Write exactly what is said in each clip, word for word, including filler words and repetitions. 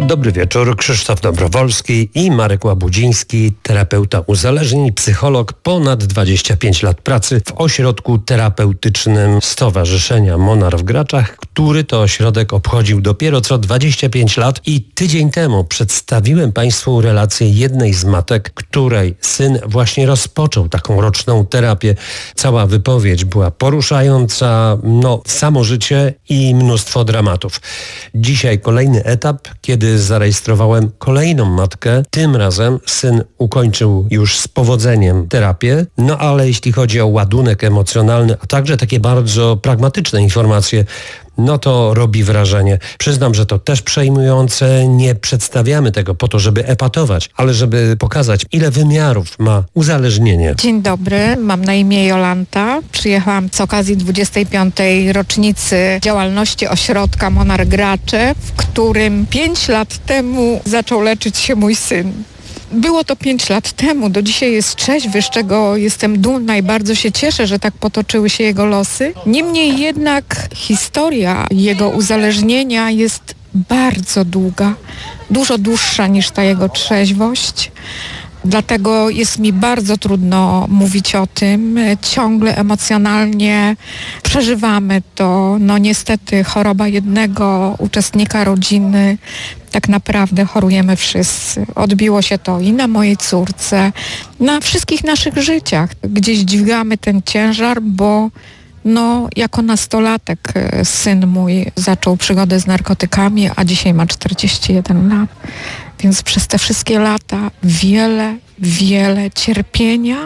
Dobry wieczór, Krzysztof Dobrowolski i Marek Łabudziński, terapeuta uzależnień, psycholog, ponad dwadzieścia pięć lat pracy w ośrodku terapeutycznym Stowarzyszenia Monar w Graczach, który to ośrodek obchodził dopiero co dwadzieścia pięć lat i tydzień temu przedstawiłem Państwu relację jednej z matek, której syn właśnie rozpoczął taką roczną terapię. Cała wypowiedź była poruszająca, no samo życie i mnóstwo dramatów. Dzisiaj kolejny etap, kiedy zarejestrowałem kolejną matkę. Tym razem syn ukończył już z powodzeniem terapię, no ale jeśli chodzi o ładunek emocjonalny, a także takie bardzo pragmatyczne informacje, no to robi wrażenie. Przyznam, że to też przejmujące. Nie przedstawiamy tego po to, żeby epatować, ale żeby pokazać, ile wymiarów ma uzależnienie. Dzień dobry, mam na imię Jolanta. Przyjechałam z okazji dwudziestej piątej rocznicy działalności ośrodka Monar Gracze, w którym pięć lat temu zaczął leczyć się mój syn. Było to pięć lat temu, do dzisiaj jest trzeźwy, z czego jestem dumna i bardzo się cieszę, że tak potoczyły się jego losy. Niemniej jednak historia jego uzależnienia jest bardzo długa, dużo dłuższa niż ta jego trzeźwość. Dlatego jest mi bardzo trudno mówić o tym. Ciągle emocjonalnie przeżywamy to. No niestety choroba jednego uczestnika rodziny, tak naprawdę chorujemy wszyscy. Odbiło się to i na mojej córce, na wszystkich naszych życiach. Gdzieś dźwigamy ten ciężar, bo no, jako nastolatek syn mój zaczął przygodę z narkotykami, a dzisiaj ma czterdzieści jeden lat. Więc przez te wszystkie lata wiele, wiele cierpienia,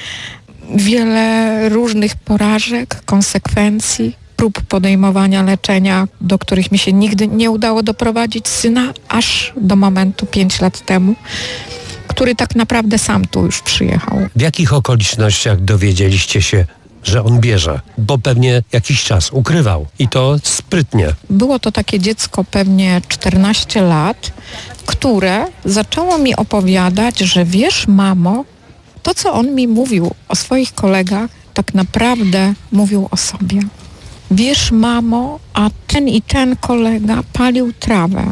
wiele różnych porażek, konsekwencji, prób podejmowania leczenia, do których mi się nigdy nie udało doprowadzić syna, aż do momentu pięć lat temu, który tak naprawdę sam tu już przyjechał. W jakich okolicznościach dowiedzieliście się, że on bierze? Bo pewnie jakiś czas ukrywał i to sprytnie. Było to takie dziecko pewnie czternaście lat, które zaczęło mi opowiadać, że wiesz, mamo, to co on mi mówił o swoich kolegach, tak naprawdę mówił o sobie. Wiesz, mamo, a ten i ten kolega palił trawę.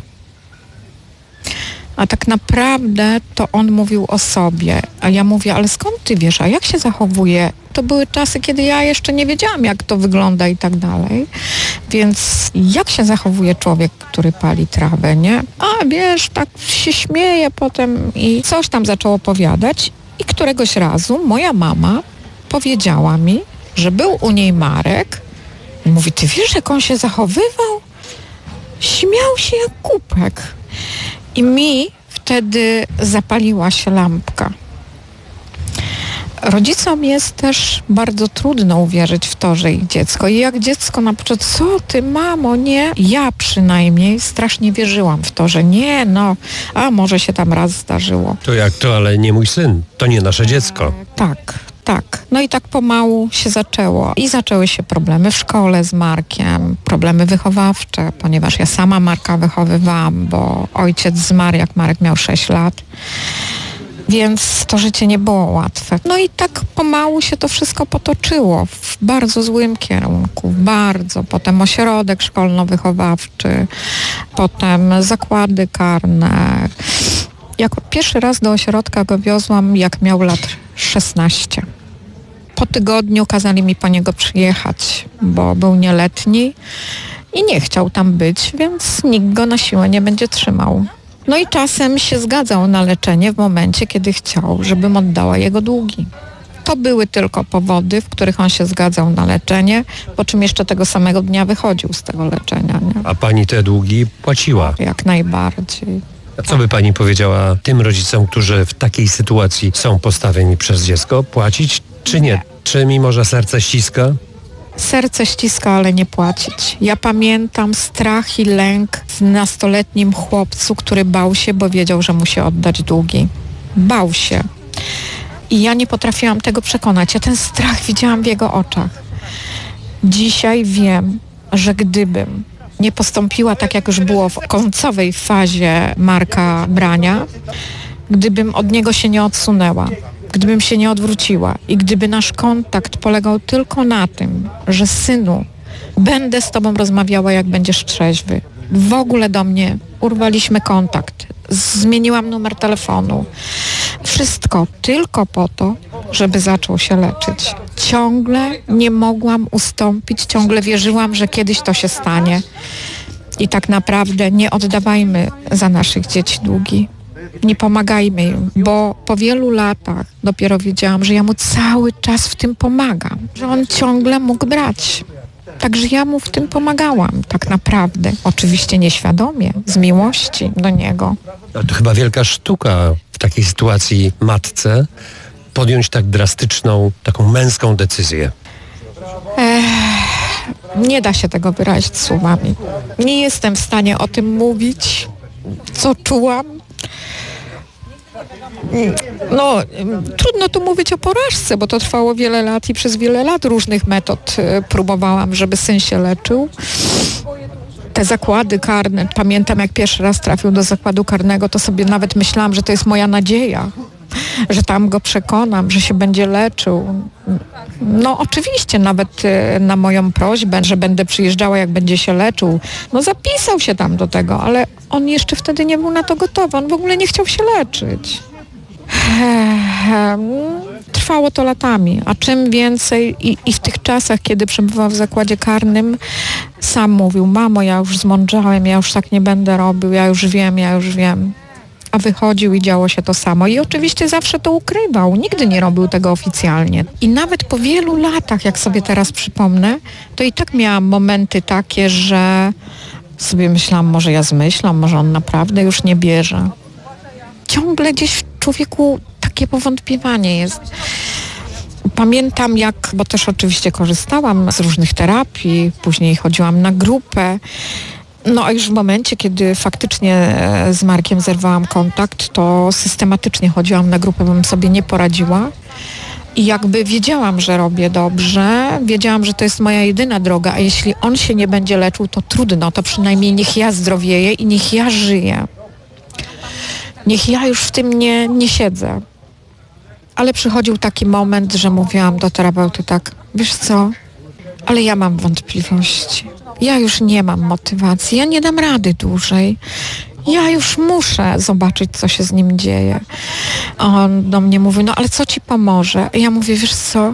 A tak naprawdę to on mówił o sobie. A ja mówię, ale skąd ty wiesz, a jak się zachowuje? To były czasy, kiedy ja jeszcze nie wiedziałam, jak to wygląda i tak dalej. Więc jak się zachowuje człowiek, który pali trawę, nie? A wiesz, tak się śmieje potem i coś tam zaczął opowiadać. I któregoś razu moja mama powiedziała mi, że był u niej Marek i mówi, ty wiesz, jak on się zachowywał? Śmiał się jak głupek. I mi wtedy zapaliła się lampka. Rodzicom jest też bardzo trudno uwierzyć w to, że ich dziecko. I jak dziecko na początku, co ty mamo, nie? Ja przynajmniej strasznie wierzyłam w to, że nie, no, a może się tam raz zdarzyło. To jak to, ale nie mój syn, to nie nasze dziecko. Tak. Tak. No i tak pomału się zaczęło. I zaczęły się problemy w szkole z Markiem, problemy wychowawcze, ponieważ ja sama Marka wychowywałam, bo ojciec zmarł, jak Marek miał sześć lat. Więc to życie nie było łatwe. No i tak pomału się to wszystko potoczyło w bardzo złym kierunku, bardzo. Potem ośrodek szkolno-wychowawczy, potem zakłady karne. Jako pierwszy raz do ośrodka go wiozłam, jak miał lat szesnaście. Po tygodniu kazali mi po niego przyjechać, bo był nieletni i nie chciał tam być, więc nikt go na siłę nie będzie trzymał. No i czasem się zgadzał na leczenie w momencie, kiedy chciał, żebym oddała jego długi. To były tylko powody, w których on się zgadzał na leczenie, po czym jeszcze tego samego dnia wychodził z tego leczenia. Nie? A pani te długi płaciła? Jak najbardziej. A co by pani powiedziała tym rodzicom, którzy w takiej sytuacji są postawieni przez dziecko? Płacić czy nie? nie? Czy mimo, że serce ściska? Serce ściska, ale nie płacić. Ja pamiętam strach i lęk w nastoletnim chłopcu, który bał się, bo wiedział, że musi oddać długi. Bał się. I ja nie potrafiłam tego przekonać. Ja ten strach widziałam w jego oczach. Dzisiaj wiem, że gdybym nie postąpiła tak, jak już było w końcowej fazie Marka brania, gdybym od niego się nie odsunęła, gdybym się nie odwróciła i gdyby nasz kontakt polegał tylko na tym, że synu, będę z tobą rozmawiała, jak będziesz trzeźwy. W ogóle do mnie urwaliśmy kontakt. Zmieniłam numer telefonu. Wszystko tylko po to, żeby zaczął się leczyć. Ciągle nie mogłam ustąpić, ciągle wierzyłam, że kiedyś to się stanie. I tak naprawdę nie oddawajmy za naszych dzieci długi. Nie pomagajmy im, bo po wielu latach dopiero wiedziałam, że ja mu cały czas w tym pomagam. Że on ciągle mógł brać. Także ja mu w tym pomagałam, tak naprawdę. Oczywiście nieświadomie, z miłości do niego. Ale to chyba wielka sztuka w takiej sytuacji matce podjąć tak drastyczną, taką męską decyzję. Ech, nie da się tego wyrazić słowami. Nie jestem w stanie o tym mówić, co czułam. No, trudno tu mówić o porażce, bo to trwało wiele lat i przez wiele lat różnych metod próbowałam, żeby syn się leczył. Te zakłady karne, pamiętam jak pierwszy raz trafił do zakładu karnego, to sobie nawet myślałam, że to jest moja nadzieja, że tam go przekonam, że się będzie leczył. No oczywiście, nawet na moją prośbę, że będę przyjeżdżała, jak będzie się leczył, no zapisał się tam do tego, ale on jeszcze wtedy nie był na to gotowy, on w ogóle nie chciał się leczyć. Trwało to latami, a czym więcej i, i w tych czasach, kiedy przebywał w zakładzie karnym, sam mówił: mamo, ja już zmądrzałem, ja już tak nie będę robił, ja już wiem, ja już wiem. A wychodził i działo się to samo. I oczywiście zawsze to ukrywał, nigdy nie robił tego oficjalnie. I nawet po wielu latach, jak sobie teraz przypomnę, to i tak miałam momenty takie, że sobie myślałam, może ja zmyślam, może on naprawdę już nie bierze. Ciągle gdzieś w człowieku takie powątpiewanie jest. Pamiętam jak, bo też oczywiście korzystałam z różnych terapii, później chodziłam na grupę. No a już w momencie, kiedy faktycznie z Markiem zerwałam kontakt, to systematycznie chodziłam na grupę, bym sobie nie poradziła. I jakby wiedziałam, że robię dobrze, wiedziałam, że to jest moja jedyna droga, a jeśli on się nie będzie leczył, to trudno, to przynajmniej niech ja zdrowieję i niech ja żyję. Niech ja już w tym nie, nie siedzę. Ale przychodził taki moment, że mówiłam do terapeuty tak: wiesz co, ale ja mam wątpliwości. Ja już nie mam motywacji, ja nie dam rady dłużej. Ja już muszę zobaczyć, co się z nim dzieje. On do mnie mówi: no ale co ci pomoże? I ja mówię: wiesz co,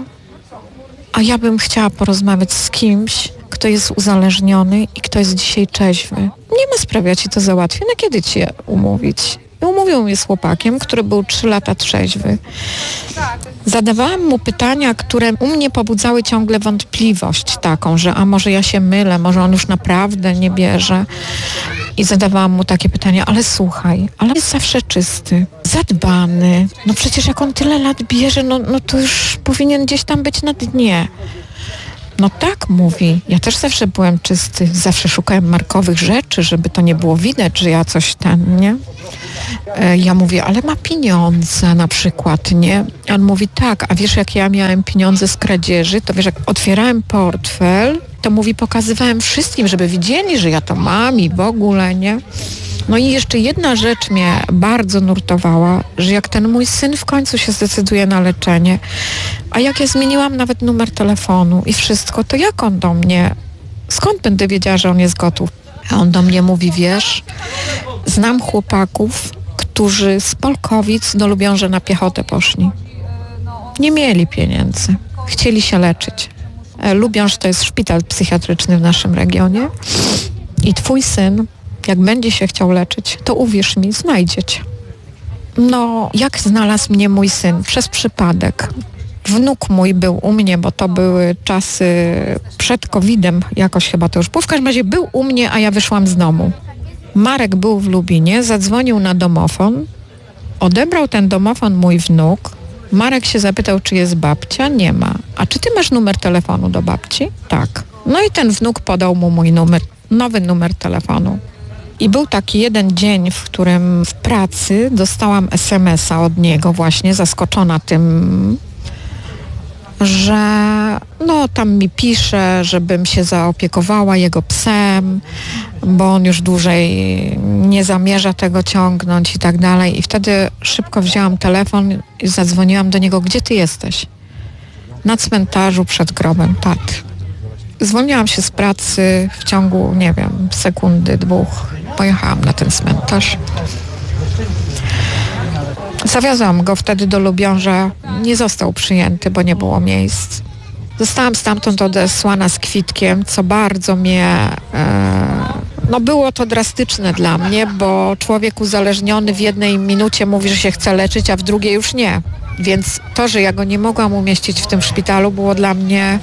a ja bym chciała porozmawiać z kimś, kto jest uzależniony i kto jest dzisiaj trzeźwy. Nie ma sprawy, ja ci to załatwię. No kiedy cię umówić? I umówił mnie z chłopakiem, który był trzy lata trzeźwy. Zadawałam mu pytania, które u mnie pobudzały ciągle wątpliwość taką, że a może ja się mylę, może on już naprawdę nie bierze. I zadawałam mu takie pytania: ale słuchaj, ale jest zawsze czysty, zadbany. No przecież jak on tyle lat bierze, no, no to już powinien gdzieś tam być na dnie. No tak, mówi. Ja też zawsze byłem czysty, zawsze szukałem markowych rzeczy, żeby to nie było widać, że ja coś tam, nie? Ja mówię: ale ma pieniądze na przykład, nie? On mówi: tak, a wiesz, jak ja miałem pieniądze z kradzieży, to wiesz, jak otwierałem portfel, to mówi, pokazywałem wszystkim, żeby widzieli, że ja to mam i w ogóle, nie? No i jeszcze jedna rzecz mnie bardzo nurtowała, że jak ten mój syn w końcu się zdecyduje na leczenie, a jak ja zmieniłam nawet numer telefonu i wszystko, to jak on do mnie, skąd będę wiedziała, że on jest gotów? A on do mnie mówi: wiesz, znam chłopaków, którzy z Polkowic do Lubiąży na piechotę poszli. Nie mieli pieniędzy, chcieli się leczyć. Lubiąż to jest szpital psychiatryczny w naszym regionie i twój syn, jak będzie się chciał leczyć, to uwierz mi, znajdzie cię. No, jak znalazł mnie mój syn? Przez przypadek. Wnuk mój był u mnie, bo to były czasy przed kowidem, jakoś chyba to już było. W każdym razie był u mnie, a ja wyszłam z domu. Marek był w Lubinie, zadzwonił na domofon, odebrał ten domofon mój wnuk. Marek się zapytał, czy jest babcia? Nie ma. A czy ty masz numer telefonu do babci? Tak. No i ten wnuk podał mu mój numer, nowy numer telefonu. I był taki jeden dzień, w którym w pracy dostałam es em es a od niego właśnie, zaskoczona tym, że no tam mi pisze, żebym się zaopiekowała jego psem, bo on już dłużej nie zamierza tego ciągnąć i tak dalej. I wtedy szybko wzięłam telefon i zadzwoniłam do niego: gdzie ty jesteś? Na cmentarzu przed grobem taty. Zwolniłam się z pracy w ciągu, nie wiem, sekundy, dwóch. Pojechałam na ten cmentarz. Zawiozłam go wtedy do Lubiąża. Nie został przyjęty, bo nie było miejsc. Zostałam stamtąd odesłana z kwitkiem, co bardzo mnie... E, no było to drastyczne dla mnie, bo człowiek uzależniony w jednej minucie mówi, że się chce leczyć, a w drugiej już nie. Więc to, że ja go nie mogłam umieścić w tym szpitalu, było dla mnie...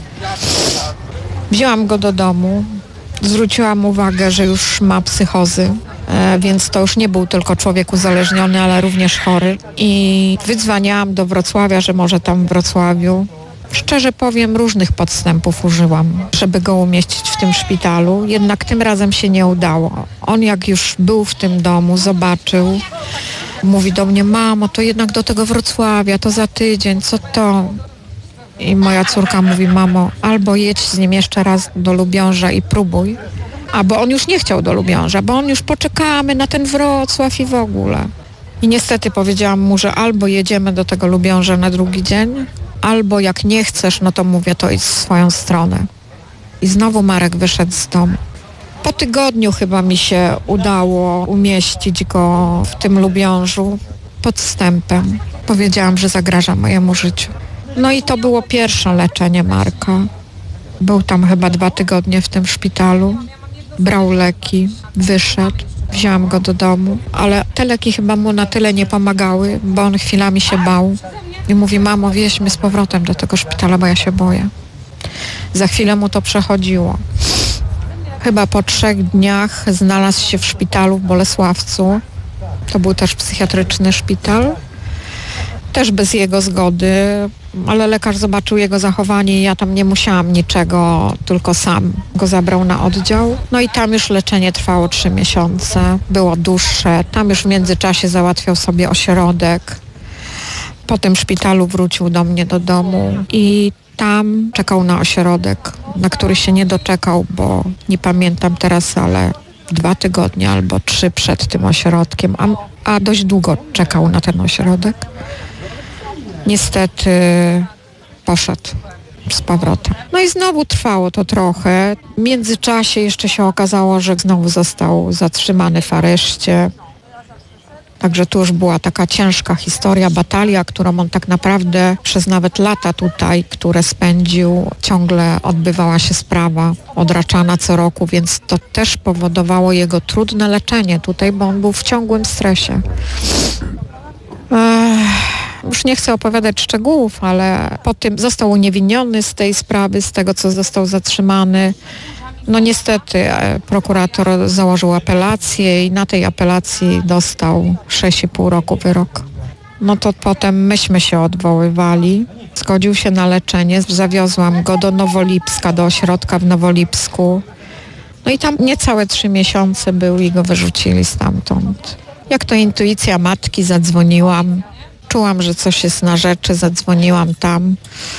Wzięłam go do domu, zwróciłam uwagę, że już ma psychozy, e, więc to już nie był tylko człowiek uzależniony, ale również chory. I wydzwaniałam do Wrocławia, że może tam w Wrocławiu. Szczerze powiem, różnych podstępów użyłam, żeby go umieścić w tym szpitalu, jednak tym razem się nie udało. On jak już był w tym domu, zobaczył, mówi do mnie: mamo, to jednak do tego Wrocławia, to za tydzień, co to? I moja córka mówi: mamo, albo jedź z nim jeszcze raz do Lubiąża i próbuj, albo on już nie chciał do Lubiąża, bo on już poczekamy na ten Wrocław i w ogóle. I niestety powiedziałam mu, że albo jedziemy do tego Lubiąża na drugi dzień, albo jak nie chcesz, no to mówię, to idź w swoją stronę. I znowu Marek wyszedł z domu. Po tygodniu chyba mi się udało umieścić go w tym Lubiążu podstępem. Powiedziałam, że zagraża mojemu życiu. No i to było pierwsze leczenie Marka. Był tam chyba dwa tygodnie w tym szpitalu. Brał leki, wyszedł. Wzięłam go do domu, ale te leki chyba mu na tyle nie pomagały, bo on chwilami się bał. I mówi: mamo, wieźmy z powrotem do tego szpitala, bo ja się boję. Za chwilę mu to przechodziło. Chyba po trzech dniach znalazł się w szpitalu w Bolesławcu. To był też psychiatryczny szpital. Też bez jego zgody, ale lekarz zobaczył jego zachowanie i ja tam nie musiałam niczego, tylko sam go zabrał na oddział. No i tam już leczenie trwało trzy miesiące, było dłuższe. Tam już w międzyczasie załatwiał sobie ośrodek. Po tym szpitalu wrócił do mnie do domu i tam czekał na ośrodek, na który się nie doczekał, bo nie pamiętam teraz, ale dwa tygodnie albo trzy przed tym ośrodkiem, a, a dość długo czekał na ten ośrodek. Niestety poszedł z powrotem. No i znowu trwało to trochę. W międzyczasie jeszcze się okazało, że znowu został zatrzymany w areszcie. Także tu już była taka ciężka historia, batalia, którą on tak naprawdę przez nawet lata tutaj, które spędził, ciągle odbywała się sprawa odraczana co roku, więc to też powodowało jego trudne leczenie tutaj, bo on był w ciągłym stresie. Ech. Już nie chcę opowiadać szczegółów, ale po tym został uniewinniony z tej sprawy, z tego, co został zatrzymany. No niestety prokurator założył apelację i na tej apelacji dostał sześć i pół roku wyrok. No to potem myśmy się odwoływali. Zgodził się na leczenie, zawiozłam go do Nowolipska, do ośrodka w Nowolipsku. No i tam niecałe trzy miesiące był i go wyrzucili stamtąd. Jak to intuicja matki, zadzwoniłam. Czułam, że coś jest na rzeczy, zadzwoniłam tam.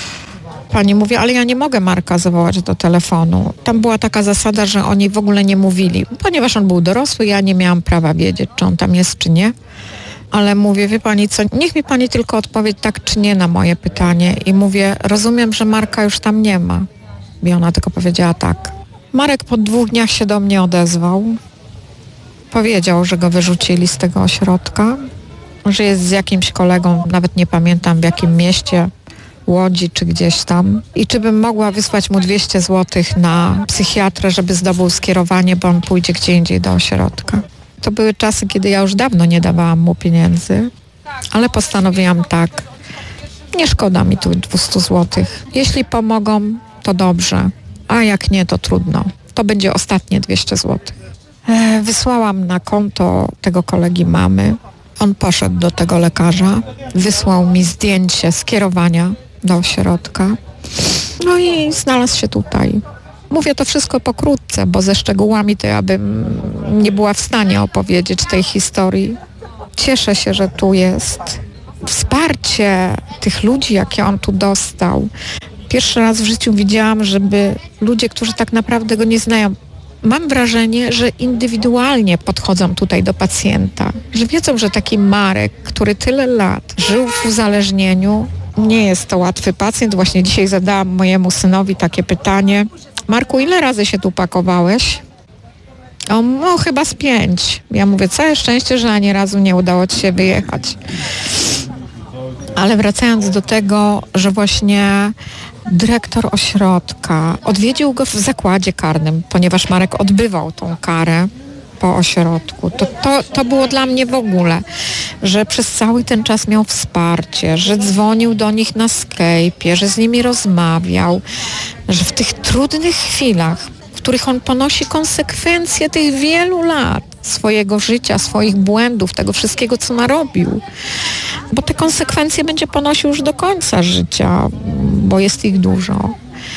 Pani mówi: ale ja nie mogę Marka zawołać do telefonu. Tam była taka zasada, że oni w ogóle nie mówili. Ponieważ on był dorosły, ja nie miałam prawa wiedzieć, czy on tam jest, czy nie. Ale mówię: wie pani co, niech mi pani tylko odpowie tak czy nie na moje pytanie. I mówię: rozumiem, że Marka już tam nie ma. I ona tylko powiedziała tak. Marek po dwóch dniach się do mnie odezwał. Powiedział, że go wyrzucili z tego ośrodka, że jest z jakimś kolegą, nawet nie pamiętam w jakim mieście, Łodzi czy gdzieś tam. I czy bym mogła wysłać mu dwieście złotych na psychiatrę, żeby zdobył skierowanie, bo on pójdzie gdzie indziej do ośrodka. To były czasy, kiedy ja już dawno nie dawałam mu pieniędzy, ale postanowiłam tak, nie szkoda mi tu dwieście złotych. Jeśli pomogą, to dobrze, a jak nie, to trudno. To będzie ostatnie dwieście złotych. E, wysłałam na konto tego kolegi mamy. On poszedł do tego lekarza, wysłał mi zdjęcie skierowania do ośrodka, no i znalazł się tutaj. Mówię to wszystko pokrótce, bo ze szczegółami to ja bym nie była w stanie opowiedzieć tej historii. Cieszę się, że tu jest. Wsparcie tych ludzi, jakie on tu dostał. Pierwszy raz w życiu widziałam, żeby ludzie, którzy tak naprawdę go nie znają, mam wrażenie, że indywidualnie podchodzą tutaj do pacjenta, że wiedzą, że taki Marek, który tyle lat żył w uzależnieniu, nie jest to łatwy pacjent. Właśnie dzisiaj zadałam mojemu synowi takie pytanie, Marku, ile razy się tu pakowałeś? O, no chyba z pięć. Ja mówię, całe szczęście, że ani razu nie udało ci się wyjechać. Ale wracając do tego, że właśnie dyrektor ośrodka odwiedził go w zakładzie karnym, ponieważ Marek odbywał tą karę po ośrodku. To, to, to było dla mnie w ogóle, że przez cały ten czas miał wsparcie, że dzwonił do nich na Skype'ie, że z nimi rozmawiał, że w tych trudnych chwilach, w których on ponosi konsekwencje tych wielu lat swojego życia, swoich błędów, tego wszystkiego, co narobił, bo te konsekwencje będzie ponosił już do końca życia, bo jest ich dużo.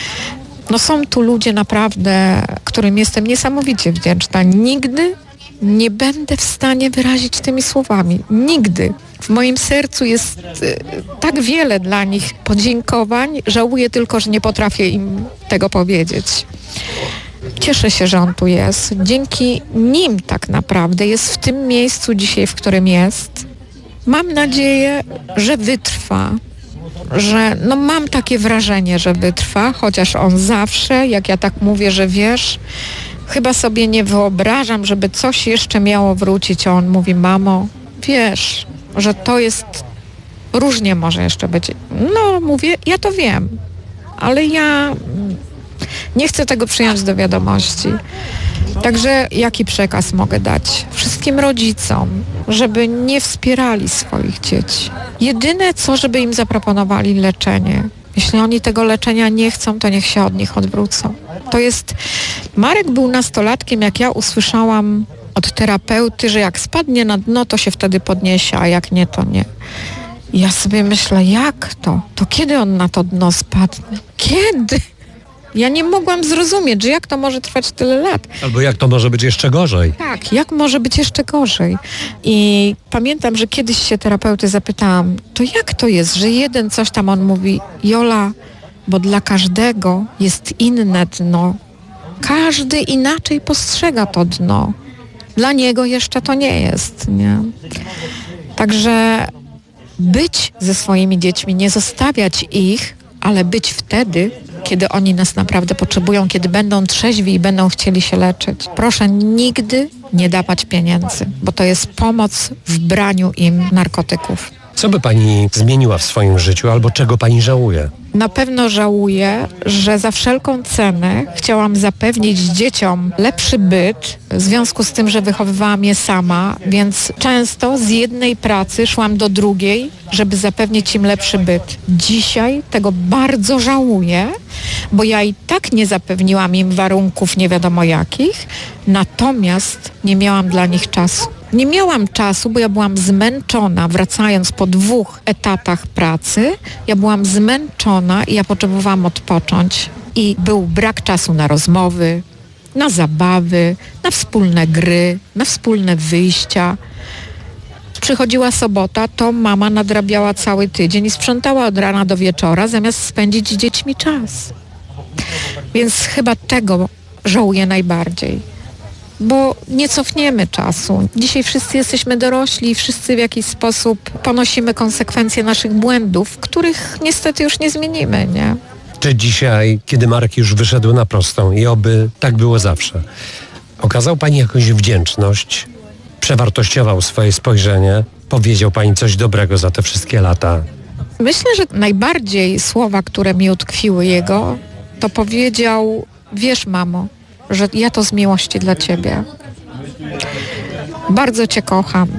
No są tu ludzie naprawdę, którym jestem niesamowicie wdzięczna. Nigdy nie będę w stanie wyrazić tymi słowami. Nigdy. W moim sercu jest y, tak wiele dla nich podziękowań. Żałuję tylko, że nie potrafię im tego powiedzieć. Cieszę się, że on tu jest. Dzięki nim tak naprawdę jest w tym miejscu dzisiaj, w którym jest. Mam nadzieję, że wytrwa. Że no mam takie wrażenie, że wytrwa, chociaż on zawsze, jak ja tak mówię, że wiesz, chyba sobie nie wyobrażam, żeby coś jeszcze miało wrócić, a on mówi, mamo, wiesz, że to jest, różnie może jeszcze być. No mówię, ja to wiem, ale ja nie chcę tego przyjąć do wiadomości. Także jaki przekaz mogę dać wszystkim rodzicom, żeby nie wspierali swoich dzieci? Jedyne co, żeby im zaproponowali leczenie. Jeśli oni tego leczenia nie chcą, to niech się od nich odwrócą. To jest... Marek był nastolatkiem, jak ja usłyszałam od terapeuty, że jak spadnie na dno, to się wtedy podniesie, a jak nie, to nie. I ja sobie myślę, jak to? To kiedy on na to dno spadnie? Kiedy? Ja nie mogłam zrozumieć, że jak to może trwać tyle lat. Albo jak to może być jeszcze gorzej. Tak, jak może być jeszcze gorzej. I pamiętam, że kiedyś się terapeuty zapytałam, to jak to jest, że jeden coś tam, on mówi, Jola, bo dla każdego jest inne dno. Każdy inaczej postrzega to dno. Dla niego jeszcze to nie jest, nie? Także być ze swoimi dziećmi, nie zostawiać ich, ale być wtedy, kiedy oni nas naprawdę potrzebują, kiedy będą trzeźwi i będą chcieli się leczyć. Proszę nigdy nie dawać pieniędzy, bo to jest pomoc w braniu im narkotyków. Co by pani zmieniła w swoim życiu albo czego pani żałuje? Na pewno żałuję, że za wszelką cenę chciałam zapewnić dzieciom lepszy byt, w związku z tym, że wychowywałam je sama, więc często z jednej pracy szłam do drugiej, żeby zapewnić im lepszy byt. Dzisiaj tego bardzo żałuję, bo ja i tak nie zapewniłam im warunków nie wiadomo jakich, natomiast nie miałam dla nich czasu. Nie miałam czasu, bo ja byłam zmęczona, wracając po dwóch etatach pracy. Ja byłam zmęczona i ja potrzebowałam odpocząć. I był brak czasu na rozmowy, na zabawy, na wspólne gry, na wspólne wyjścia. Przychodziła sobota, to mama nadrabiała cały tydzień i sprzątała od rana do wieczora, zamiast spędzić z dziećmi czas. Więc chyba tego żałuję najbardziej. Bo nie cofniemy czasu. Dzisiaj wszyscy jesteśmy dorośli i wszyscy w jakiś sposób ponosimy konsekwencje naszych błędów, których niestety już nie zmienimy, nie? Czy dzisiaj, kiedy Marek już wyszedł na prostą i oby tak było zawsze, okazał pani jakąś wdzięczność, przewartościował swoje spojrzenie, powiedział pani coś dobrego za te wszystkie lata? Myślę, że najbardziej słowa, które mi utkwiły jego, to powiedział, wiesz mamo, że ja to z miłości dla ciebie. Bardzo cię kocham.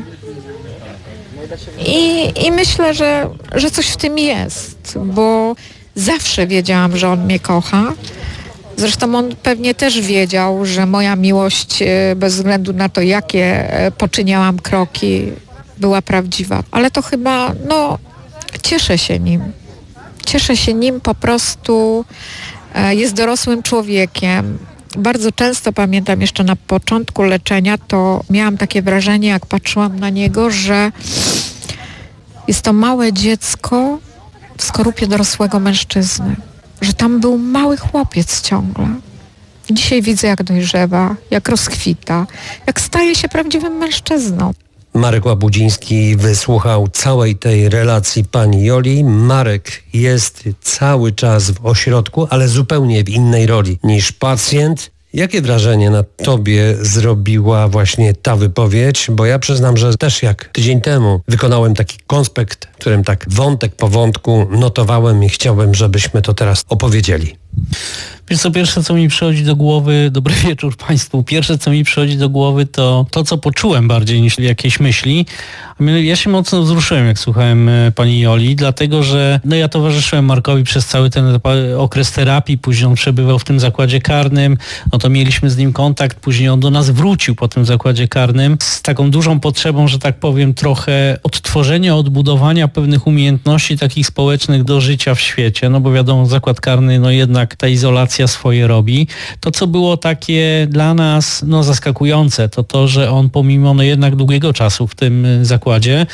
I, i myślę, że, że coś w tym jest, bo zawsze wiedziałam, że on mnie kocha. Zresztą on pewnie też wiedział, że moja miłość, bez względu na to, jakie poczyniałam kroki, była prawdziwa. Ale to chyba, no, cieszę się nim. Cieszę się nim, po prostu jest dorosłym człowiekiem. Bardzo często pamiętam jeszcze na początku leczenia, to miałam takie wrażenie, jak patrzyłam na niego, że jest to małe dziecko w skorupie dorosłego mężczyzny. Że tam był mały chłopiec ciągle. Dzisiaj widzę, jak dojrzewa, jak rozkwita, jak staje się prawdziwym mężczyzną. Marek Łabudziński wysłuchał całej tej relacji pani Joli. Marek jest cały czas w ośrodku, ale zupełnie w innej roli niż pacjent. Jakie wrażenie na tobie zrobiła właśnie ta wypowiedź? Bo ja przyznam, że też jak tydzień temu wykonałem taki konspekt, w którym tak wątek po wątku notowałem i chciałbym, żebyśmy to teraz opowiedzieli. Wiesz co, pierwsze co mi przychodzi do głowy, dobry wieczór Państwu, pierwsze co mi przychodzi do głowy to to, co poczułem bardziej niż jakieś myśli. Ja się mocno wzruszyłem, jak słuchałem pani Joli, dlatego że no ja towarzyszyłem Markowi przez cały ten okres terapii, później on przebywał w tym zakładzie karnym, no to mieliśmy z nim kontakt, później on do nas wrócił po tym zakładzie karnym z taką dużą potrzebą, że tak powiem, trochę odtworzenia, odbudowania pewnych umiejętności takich społecznych do życia w świecie, no bo wiadomo, zakład karny, no jednak ta izolacja swoje robi. To, co było takie dla nas no zaskakujące, to to, że on pomimo no jednak długiego czasu w tym zakładzie,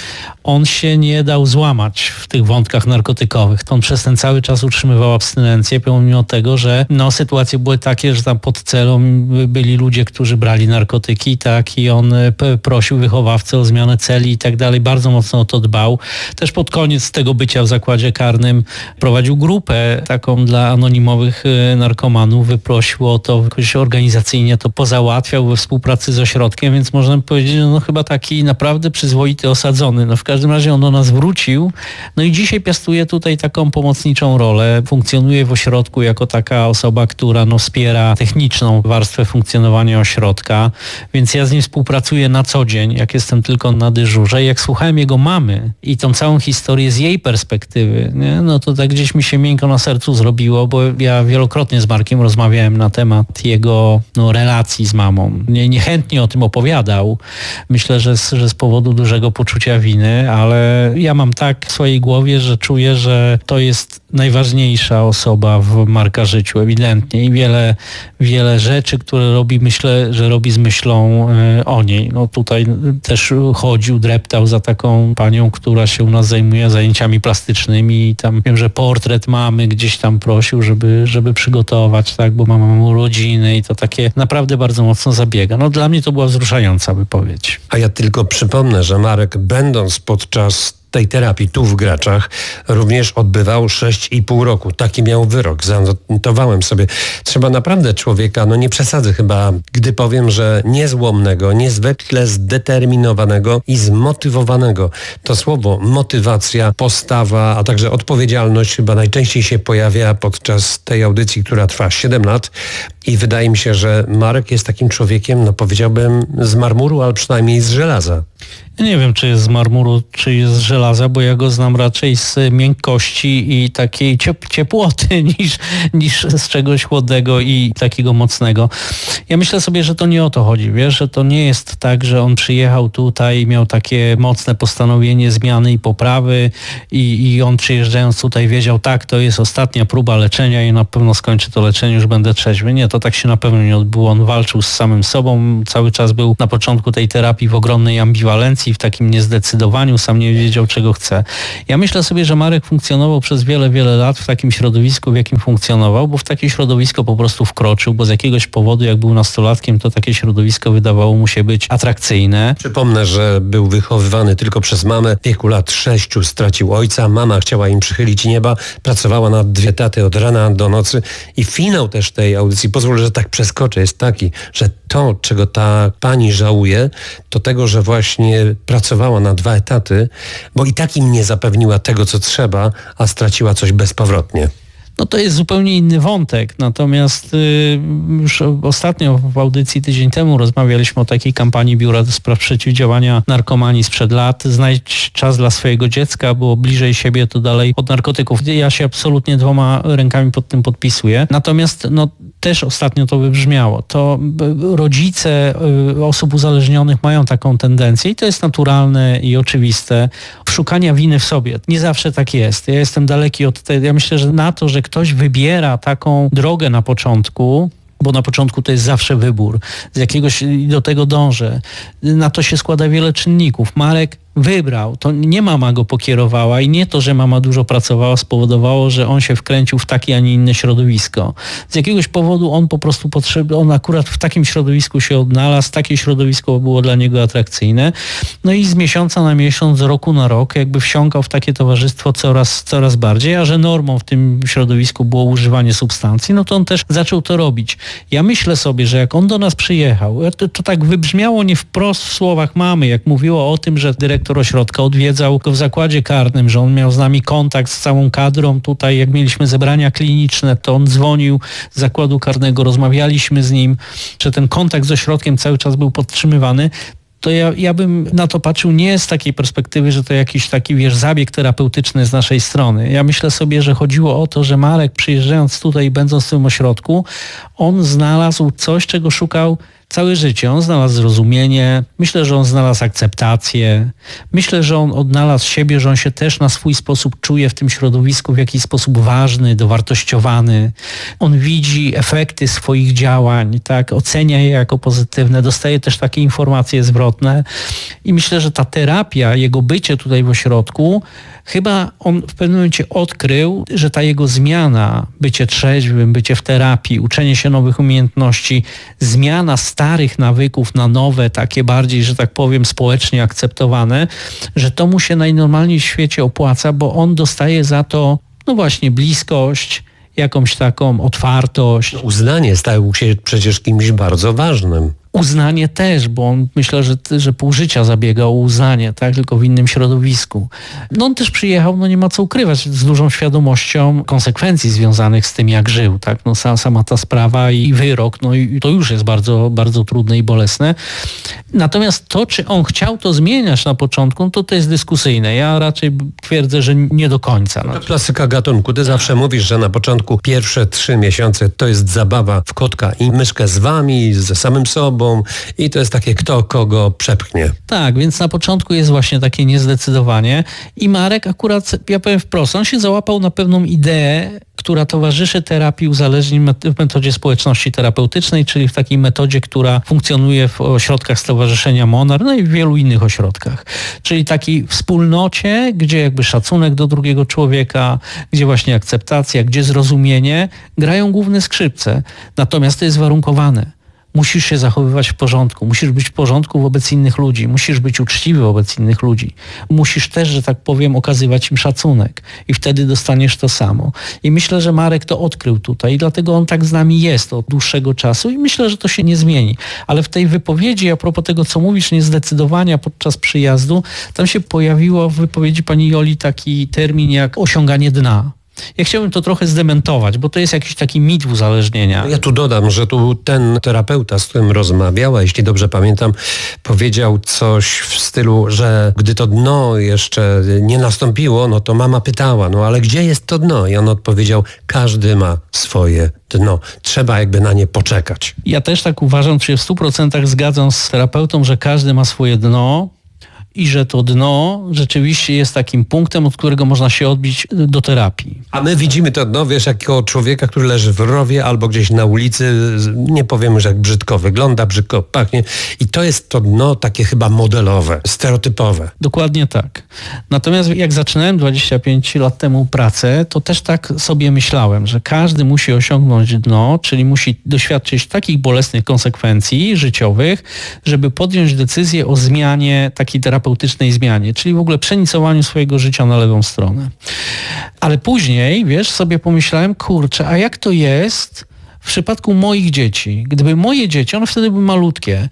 on się nie dał złamać w tych wątkach narkotykowych. To on przez ten cały czas utrzymywał abstynencję, pomimo tego, że no sytuacje były takie, że tam pod celą byli ludzie, którzy brali narkotyki, tak, i on p- prosił wychowawcę o zmianę celi i tak dalej. Bardzo mocno o to dbał. Też pod koniec tego bycia w zakładzie karnym prowadził grupę taką dla anonimowych narkomanów, wyprosił o to, jakoś organizacyjnie to pozałatwiał we współpracy z ośrodkiem, więc można powiedzieć, no chyba taki naprawdę przyzwoity osadzony. No w każdym razie on do nas wrócił, no i dzisiaj piastuje tutaj taką pomocniczą rolę. Funkcjonuje w ośrodku jako taka osoba, która no wspiera techniczną warstwę funkcjonowania ośrodka, więc ja z nim współpracuję na co dzień, jak jestem tylko na dyżurze. I jak słuchałem jego mamy i tą całą historię z jej perspektywy, nie? No to tak gdzieś mi się miękko na sercu zrobiło, bo ja wielokrotnie z Markiem rozmawiałem na temat jego no, relacji z mamą. Nie, niechętnie o tym opowiadał. Myślę, że z, że z powodu dużego poczucia winy, ale ja mam tak w swojej głowie, że czuję, że to jest najważniejsza osoba w Marka życiu, ewidentnie. I wiele, wiele rzeczy, które robi, myślę, że robi z myślą y, o niej. No tutaj też chodził, dreptał za taką panią, która się u nas zajmuje zajęciami plastycznymi i tam wiem, że portret mamy gdzieś tam prosił, żeby, żeby przygotować, tak, bo mama ma urodziny i to takie naprawdę bardzo mocno zabiega. No dla mnie to była wzruszająca wypowiedź. A ja tylko przypomnę, że Marek, będąc podczas tej terapii tu w Graczach, również odbywał sześć i pół roku. Taki miał wyrok. Zanotowałem sobie. Trzeba naprawdę człowieka, no nie przesadzę chyba, gdy powiem, że niezłomnego, niezwykle zdeterminowanego i zmotywowanego. To słowo motywacja, postawa, a także odpowiedzialność chyba najczęściej się pojawia podczas tej audycji, która trwa siedem lat. I wydaje mi się, że Marek jest takim człowiekiem, no powiedziałbym z marmuru, ale przynajmniej z żelaza. Ja nie wiem, czy jest z marmuru, czy jest z żelaza, bo ja go znam raczej z miękkości i takiej ciep- ciepłoty niż, niż z czegoś chłodnego i takiego mocnego. Ja myślę sobie, że to nie o to chodzi, wiesz, że to nie jest tak, że on przyjechał tutaj i miał takie mocne postanowienie zmiany i poprawy i, i on przyjeżdżając tutaj wiedział, tak, to jest ostatnia próba leczenia i na pewno skończę to leczenie, już będę trzeźwy. Nie, to tak się na pewno nie odbyło. On walczył z samym sobą, cały czas był na początku tej terapii w ogromnej ambiwalencji, w takim niezdecydowaniu, sam nie wiedział, czego chce. Ja myślę sobie, że Marek funkcjonował przez wiele, wiele lat w takim środowisku, w jakim funkcjonował, bo w takie środowisko po prostu wkroczył, bo z jakiegoś powodu, jak był nastolatkiem, to takie środowisko wydawało mu się być atrakcyjne. Przypomnę, że był wychowywany tylko przez mamę. W wieku lat sześciu stracił ojca. Mama chciała im przychylić nieba. Pracowała na dwie taty od rana do nocy. I finał też tej audycji, pozwól, że tak przeskoczę, jest taki, że to, czego ta pani żałuje, to tego, że właśnie pracowała na dwa etaty, bo i tak im nie zapewniła tego, co trzeba, a straciła coś bezpowrotnie. No to jest zupełnie inny wątek, natomiast y, już ostatnio w audycji tydzień temu rozmawialiśmy o takiej kampanii Biura do Spraw Przeciwdziałania Narkomanii sprzed lat. Znajdź czas dla swojego dziecka, było bliżej siebie, to dalej od narkotyków. Ja się absolutnie dwoma rękami pod tym podpisuję. Natomiast no też ostatnio to wybrzmiało. To rodzice y, osób uzależnionych mają taką tendencję i to jest naturalne i oczywiste. Szukania winy w sobie. Nie zawsze tak jest. Ja jestem daleki od tego. Ja myślę, że na to, że ktoś wybiera taką drogę na początku, bo na początku to jest zawsze wybór, z jakiegoś do tego dążę. Na to się składa wiele czynników. Marek wybrał. To nie mama go pokierowała i nie to, że mama dużo pracowała, spowodowało, że on się wkręcił w takie, a nie inne środowisko. Z jakiegoś powodu on po prostu potrzebował, on akurat w takim środowisku się odnalazł, takie środowisko było dla niego atrakcyjne. No i z miesiąca na miesiąc, z roku na rok jakby wsiąkał w takie towarzystwo coraz, coraz bardziej, a że normą w tym środowisku było używanie substancji, no to on też zaczął to robić. Ja myślę sobie, że jak on do nas przyjechał, to, to tak wybrzmiało nie wprost w słowach mamy, jak mówiło o tym, że dyrektor ośrodka odwiedzał go w zakładzie karnym, że on miał z nami kontakt z całą kadrą. Tutaj jak mieliśmy zebrania kliniczne, to on dzwonił z zakładu karnego, rozmawialiśmy z nim, że ten kontakt z ośrodkiem cały czas był podtrzymywany. To ja, ja bym na to patrzył nie z takiej perspektywy, że to jakiś taki, wiesz, zabieg terapeutyczny z naszej strony. Ja myślę sobie, że chodziło o to, że Marek przyjeżdżając tutaj, będąc w tym ośrodku, on znalazł coś, czego szukał całe życie. On znalazł zrozumienie, myślę, że on znalazł akceptację, myślę, że on odnalazł siebie, że on się też na swój sposób czuje w tym środowisku w jakiś sposób ważny, dowartościowany. On widzi efekty swoich działań, tak, ocenia je jako pozytywne, dostaje też takie informacje zwrotne i myślę, że ta terapia, jego bycie tutaj w ośrodku, chyba on w pewnym momencie odkrył, że ta jego zmiana, bycie trzeźwym, bycie w terapii, uczenie się nowych umiejętności, zmiana starych nawyków na nowe, takie bardziej, że tak powiem, społecznie akceptowane, że to mu się najnormalniej w świecie opłaca, bo on dostaje za to, no właśnie, bliskość, jakąś taką otwartość. Uznanie stał się przecież kimś bardzo ważnym. Uznanie też, bo on myślę, że, że pół życia zabiegał o uznanie, tak, tylko w innym środowisku. No on też przyjechał, no nie ma co ukrywać, z dużą świadomością konsekwencji związanych z tym, jak żył, tak, no sama, sama ta sprawa i wyrok, no i to już jest bardzo, bardzo trudne i bolesne. Natomiast to, czy on chciał to zmieniać na początku, no to to jest dyskusyjne. Ja raczej twierdzę, że nie do końca. To klasyka gatunku. Ty zawsze mówisz, że na początku pierwsze trzy miesiące to jest zabawa w kotka i myszkę z wami, ze samym sobą, i to jest takie kto kogo przepchnie. Tak, więc na początku jest właśnie takie niezdecydowanie i Marek akurat, ja powiem wprost, on się załapał na pewną ideę, która towarzyszy terapii uzależnień w metodzie społeczności terapeutycznej, czyli w takiej metodzie, która funkcjonuje w ośrodkach Stowarzyszenia Monar, no i w wielu innych ośrodkach. Czyli takiej wspólnocie, gdzie jakby szacunek do drugiego człowieka, gdzie właśnie akceptacja, gdzie zrozumienie grają główne skrzypce. Natomiast to jest warunkowane. Musisz się zachowywać w porządku, musisz być w porządku wobec innych ludzi, musisz być uczciwy wobec innych ludzi. Musisz też, że tak powiem, okazywać im szacunek i wtedy dostaniesz to samo. I myślę, że Marek to odkrył tutaj i dlatego on tak z nami jest od dłuższego czasu i myślę, że to się nie zmieni. Ale w tej wypowiedzi, a propos tego, co mówisz, niezdecydowania podczas przyjazdu, tam się pojawiło w wypowiedzi pani Joli taki termin jak osiąganie dna. Ja chciałbym to trochę zdementować, bo to jest jakiś taki mit uzależnienia. Ja tu dodam, że tu ten terapeuta, z którym rozmawiała, jeśli dobrze pamiętam, powiedział coś w stylu, że gdy to dno jeszcze nie nastąpiło, no to mama pytała, no ale gdzie jest to dno? I on odpowiedział, każdy ma swoje dno. Trzeba jakby na nie poczekać. Ja też tak uważam, czy się w stu procentach zgadzam z terapeutą, że każdy ma swoje dno. I że to dno rzeczywiście jest takim punktem, od którego można się odbić do terapii. A my widzimy to dno, wiesz, jako człowieka, który leży w rowie albo gdzieś na ulicy, nie powiem, że jak brzydko wygląda, brzydko pachnie. I to jest to dno takie chyba modelowe, stereotypowe. Dokładnie tak. Natomiast jak zaczynałem dwadzieścia pięć lat temu pracę, to też tak sobie myślałem, że każdy musi osiągnąć dno, czyli musi doświadczyć takich bolesnych konsekwencji życiowych, żeby podjąć decyzję o zmianie takiej terapeutycznej zmianie, czyli w ogóle przenicowaniu swojego życia na lewą stronę. Ale później, wiesz, sobie pomyślałem, kurczę, a jak to jest w przypadku moich dzieci? Gdyby moje dzieci, one wtedy były malutkie,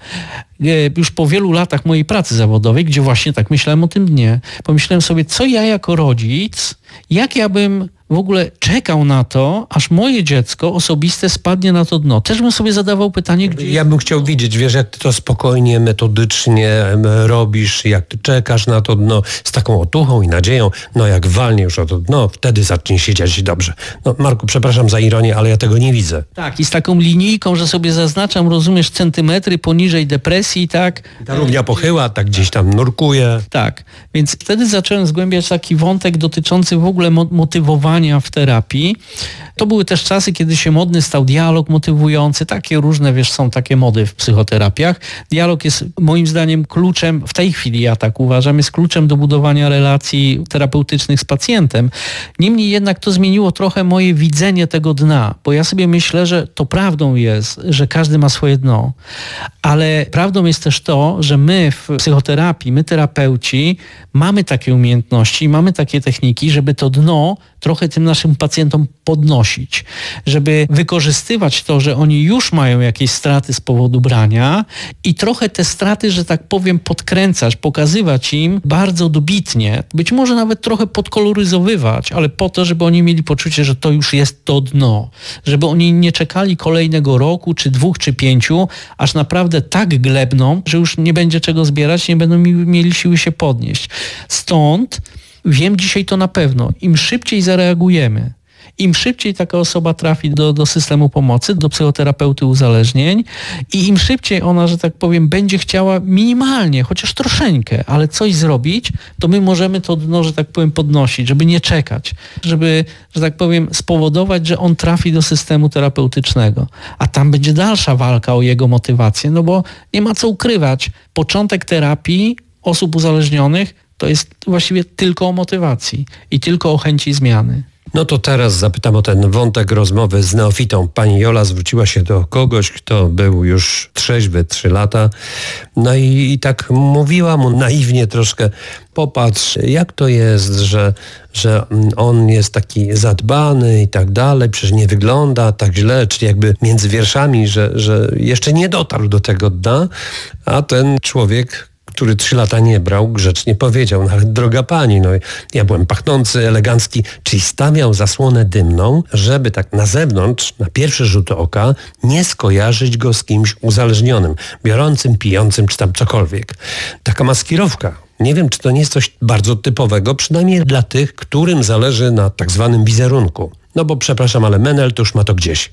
już po wielu latach mojej pracy zawodowej, gdzie właśnie tak myślałem o tym dnie, pomyślałem sobie, co ja jako rodzic, jak ja bym w ogóle czekał na to, aż moje dziecko osobiste spadnie na to dno. Też bym sobie zadawał pytanie, gdzie... Ja bym chciał widzieć, wiesz, jak ty to spokojnie, metodycznie robisz, jak ty czekasz na to dno z taką otuchą i nadzieją, no jak walnie już o to dno, wtedy zacznie się dziać dobrze. No Marku, przepraszam za ironię, ale ja tego nie widzę. Tak, i z taką linijką, że sobie zaznaczam, rozumiesz, centymetry poniżej depresji, tak? I ta równia pochyła, tak gdzieś tam nurkuje. Tak, więc wtedy zacząłem zgłębiać taki wątek dotyczący w ogóle mo- motywowania budowania w terapii. To były też czasy, kiedy się modny stał dialog motywujący. Takie różne, wiesz, są takie mody w psychoterapiach. Dialog jest moim zdaniem kluczem, w tej chwili ja tak uważam, jest kluczem do budowania relacji terapeutycznych z pacjentem. Niemniej jednak to zmieniło trochę moje widzenie tego dna, bo ja sobie myślę, że to prawdą jest, że każdy ma swoje dno, ale prawdą jest też to, że my w psychoterapii, my terapeuci mamy takie umiejętności, mamy takie techniki, żeby to dno trochę tym naszym pacjentom podnosić, żeby wykorzystywać to, że oni już mają jakieś straty z powodu brania i trochę te straty, że tak powiem, podkręcać, pokazywać im bardzo dobitnie, być może nawet trochę podkoloryzowywać, ale po to, żeby oni mieli poczucie, że to już jest to dno, żeby oni nie czekali kolejnego roku, czy dwóch, czy pięciu, aż naprawdę tak glebną, że już nie będzie czego zbierać, nie będą mieli siły się podnieść. Stąd wiem dzisiaj to na pewno, im szybciej zareagujemy, im szybciej taka osoba trafi do, do systemu pomocy, do psychoterapeuty uzależnień i im szybciej ona, że tak powiem, będzie chciała minimalnie, chociaż troszeczkę, ale coś zrobić, to my możemy to dno, że tak powiem, podnosić, żeby nie czekać, żeby, że tak powiem, spowodować, że on trafi do systemu terapeutycznego. A tam będzie dalsza walka o jego motywację, no bo nie ma co ukrywać. Początek terapii osób uzależnionych to jest właściwie tylko o motywacji i tylko o chęci zmiany. No to teraz zapytam o ten wątek rozmowy z neofitą. Pani Jola zwróciła się do kogoś, kto był już trzeźwy trzy lata. No i, i tak mówiła mu naiwnie troszkę, popatrz, jak to jest, że, że on jest taki zadbany i tak dalej, przecież nie wygląda tak źle, czyli jakby między wierszami, że, że jeszcze nie dotarł do tego dna, a ten człowiek, który trzy lata nie brał, grzecznie powiedział, no ale droga pani, no ja byłem pachnący, elegancki, czyli stawiał zasłonę dymną, żeby tak na zewnątrz, na pierwszy rzut oka, nie skojarzyć go z kimś uzależnionym, biorącym, pijącym, czy tam cokolwiek. Taka maskirowka. Nie wiem, czy to nie jest coś bardzo typowego, przynajmniej dla tych, którym zależy na tak zwanym wizerunku. No bo przepraszam, ale menel to już ma to gdzieś.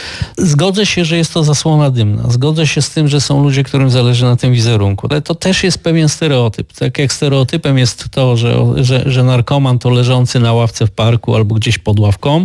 Zgodzę się, że jest to zasłona dymna. Zgodzę się z tym, że są ludzie, którym zależy na tym wizerunku. Ale to też jest pewien stereotyp. Tak jak stereotypem jest to, że, że, że narkoman to leżący na ławce w parku albo gdzieś pod ławką,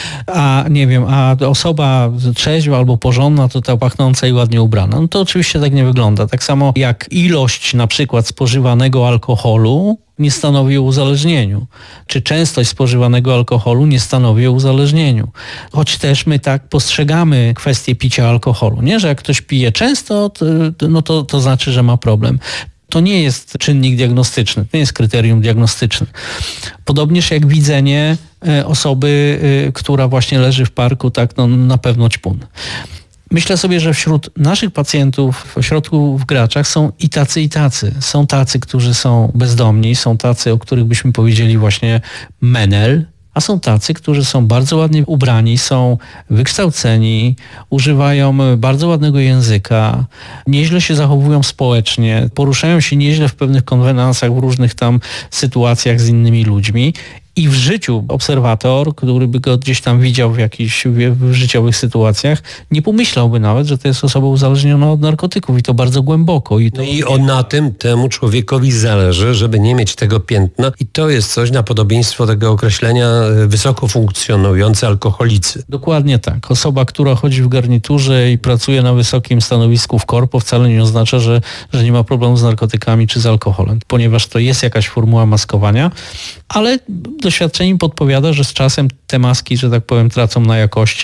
a nie wiem, a osoba trzeźwa albo porządna to ta pachnąca i ładnie ubrana. No to oczywiście tak nie wygląda. Tak samo jak ilość na przykład spożywanego alkoholu nie stanowi o uzależnieniu. Czy częstość spożywanego alkoholu nie stanowi o uzależnieniu. Choć też my tak postrzegamy kwestię picia alkoholu, nie? Że jak ktoś pije często, to, no to, to znaczy, że ma problem. To nie jest czynnik diagnostyczny, to nie jest kryterium diagnostyczne. Podobnież jak widzenie osoby, która właśnie leży w parku, tak no, na pewno ćpun. Myślę sobie, że wśród naszych pacjentów w ośrodku w Graczach są i tacy, i tacy. Są tacy, którzy są bezdomni, są tacy, o których byśmy powiedzieli właśnie menel, a są tacy, którzy są bardzo ładnie ubrani, są wykształceni, używają bardzo ładnego języka, nieźle się zachowują społecznie, poruszają się nieźle w pewnych konwenansach, w różnych tam sytuacjach z innymi ludźmi. I w życiu obserwator, który by go gdzieś tam widział w jakichś w życiowych sytuacjach, nie pomyślałby nawet, że to jest osoba uzależniona od narkotyków i to bardzo głęboko. I, to... no i on na tym temu człowiekowi zależy, żeby nie mieć tego piętna i to jest coś na podobieństwo tego określenia wysoko funkcjonujący alkoholicy. Dokładnie tak. Osoba, która chodzi w garniturze i pracuje na wysokim stanowisku w korpo, wcale nie oznacza, że, że nie ma problemu z narkotykami czy z alkoholem, ponieważ to jest jakaś formuła maskowania, ale doświadczenie podpowiada, że z czasem te maski, że tak powiem, tracą na jakości